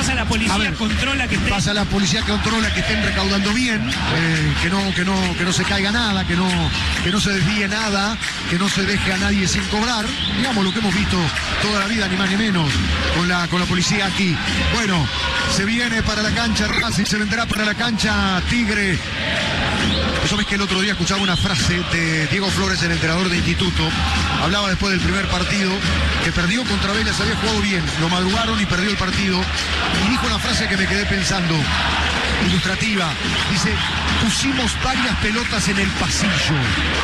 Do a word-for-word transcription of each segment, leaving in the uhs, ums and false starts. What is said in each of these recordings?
pasa la policía, a ver, controla que estén... Pasa la policía, controla que estén recaudando bien, eh, que no, que no, que no se caiga nada, que no, que no se desvíe nada, que no se deje a nadie sin cobrar. Digamos lo que hemos visto toda la vida, ni más ni menos, con la, con la policía aquí. Bueno, se viene para la cancha Racing, se vendrá para la cancha Tigre. Eso ves que el otro día escuchaba una frase de Diego Flores, el entrenador de Instituto. Hablaba después del primer partido, que perdió contra Vélez, había jugado bien, lo madrugaron y perdió el partido. Y dijo una frase que me quedé pensando, ilustrativa. Dice, pusimos varias pelotas en el pasillo,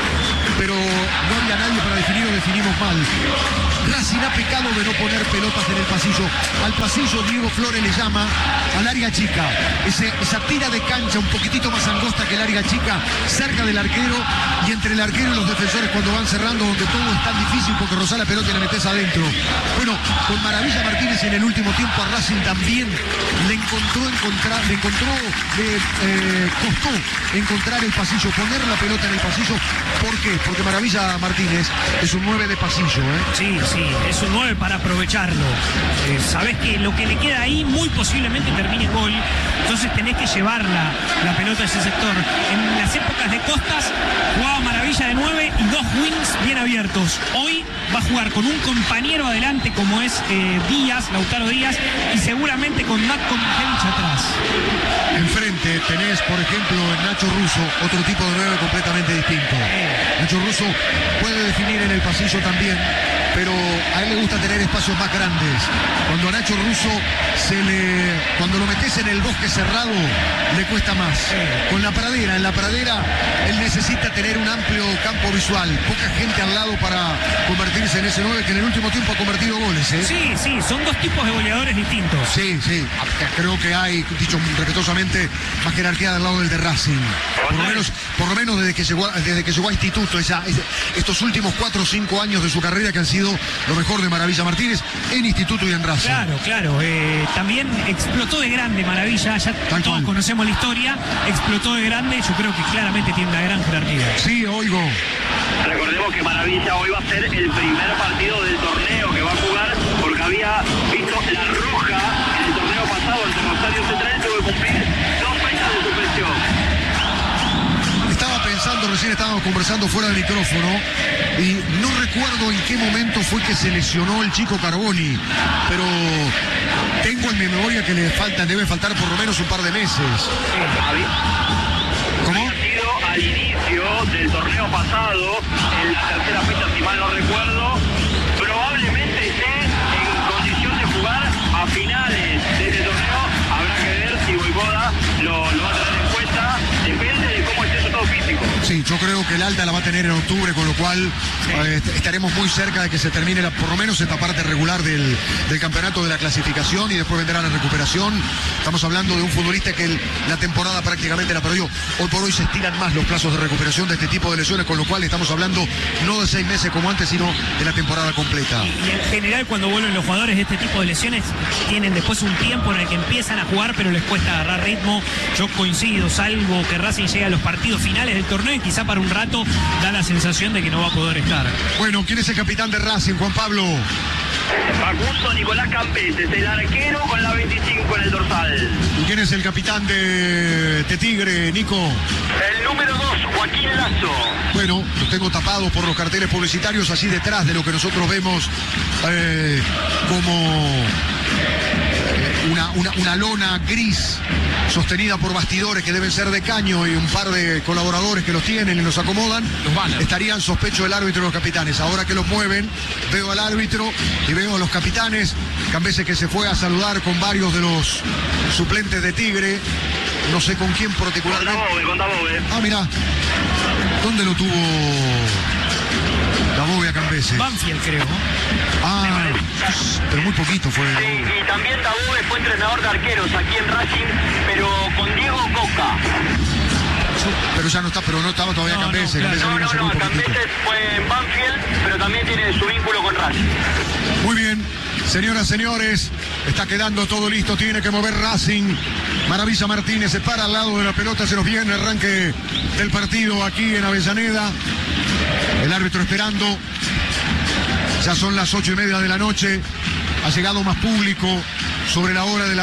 pero no había nadie para definir o definimos mal. Racing ha pecado de no poner pelotas en el pasillo. Al pasillo Diego Flores le llama al área chica. Ese, esa tira de cancha un poquitito más angosta que el área chica, cerca del arquero y entre el arquero y los defensores cuando van cerrando, donde todo es tan difícil porque rozar la pelota y la metes adentro. Bueno, con Maravilla Martínez en el último tiempo a Racing también le encontró encontrar, le encontró, le eh, costó encontrar el pasillo, poner la pelota en el pasillo. ¿Por qué? Porque Maravilla Martínez es un nueve de pasillo, ¿eh? Sí, sí, es un nueve para aprovecharlo. Eh, sabés que lo que le queda ahí muy posiblemente termine gol, entonces tenés que llevar la, la pelota a ese sector. En las épocas de Costas jugaba Maravilla de nueve y dos wings bien abiertos. Hoy va a jugar con un compañero adelante como es eh, Díaz, Lautaro Díaz, y seguramente con Matko Mijevich atrás. Enfrente tenés, por ejemplo, en Nacho Russo, otro tipo de nueve completamente distinto. Nacho Russo puede definir en el pasillo también, pero a él le gusta tener espacios más grandes. Cuando a Nacho Russo se le, cuando lo metes en el bosque cerrado, le cuesta más. Con la pradera, en la pradera, él necesita tener un amplio campo visual, poca gente al lado para convertirse en ese nueve que en el último tiempo ha convertido goles, ¿eh? Sí, sí, son dos tipos de goleadores distintos. Sí, sí, creo que hay, dicho respetuosamente, más jerarquía del lado del de Racing. Por lo menos, por lo menos desde que llegó, desde que llegó a Instituto, esa, estos últimos cuatro o cinco años de su carrera que han sido lo mejor de Maravilla Martínez en Instituto y en Racing. Claro, claro. Eh, también explotó de grande Maravilla, ya Tal todos cual. conocemos la historia, explotó de grande, yo creo que claramente tiene una gran jerarquía. Sí, oigo. Recordemos que Maravilla hoy va a ser el primer partido del torneo que va a jugar, porque había visto la roja en el torneo pasado ante Rosario Central, tuvo que cumplir dos fechas de suspensión. Estaba pensando, recién estábamos conversando fuera del micrófono y no recuerdo en qué momento fue que se lesionó el chico Carboni, pero tengo en mi memoria que le faltan, debe faltar por lo menos un par de meses. ¿Cómo? Había sido al inicio del torneo pasado, en la tercera fecha, si mal no recuerdo, probablemente esté en condición de jugar a finales de este torneo. Habrá que ver si Voivoda lo, lo va a tener en cuenta, depende de cómo esté su estado físico. Sí, yo creo que el alta la va a tener en octubre, con lo cual eh, estaremos muy cerca de que se termine la, por lo menos esta parte regular del, del campeonato de la clasificación y después vendrá la recuperación. Estamos hablando de un futbolista que el, la temporada prácticamente la perdió. Hoy por hoy se estiran más los plazos de recuperación de este tipo de lesiones, con lo cual estamos hablando no de seis meses como antes, sino de la temporada completa. Y en general cuando vuelven los jugadores de este tipo de lesiones tienen después un tiempo en el que empiezan a jugar pero les cuesta agarrar ritmo. Yo coincido, salvo que Racing llegue a los partidos finales del torneo y quizá para un rato da la sensación de que no va a poder estar. Bueno, ¿quién es el capitán de Racing, Juan Pablo? Facundo Nicolás Campeses, el arquero con la veinticinco en el dorsal. ¿Y quién es el capitán de, de Tigre, Nico? El número dos, Joaquín Lazo. Bueno, los tengo tapados por los carteles publicitarios, así detrás de lo que nosotros vemos eh, como una, una, una lona gris sostenida por bastidores que deben ser de caño y un par de colaboradores que los tienen y los acomodan. Los balas. Estarían sospecho el árbitro y los capitanes. Ahora que los mueven, veo al árbitro y veo a los capitanes. Cambeses que se fue a saludar con varios de los suplentes de Tigre. No sé con quién particularmente. Con Dabobe, con Dabobe. Ah, mirá. ¿Dónde lo tuvo Dabobe a Cambeses? Banfield creo, ¿no? Ah, pero muy poquito fue. Sí, y también Dabobe fue entrenador de arqueros aquí en Racing, pero con Diego Coca. Pero ya no está, pero no estaba todavía No, no, Cambeses. claro. Cambeses No, vino no, hace no, muy poquitito. Cambeses fue en Banfield, pero también tiene su vínculo con Racing. Muy bien, señoras, señores, está quedando todo listo, tiene que mover Racing. Maravilla Martínez se para al lado de la pelota, se nos viene el arranque del partido aquí en Avellaneda. El árbitro esperando. Ya son las ocho y media de la noche. Ha llegado más público sobre la hora de la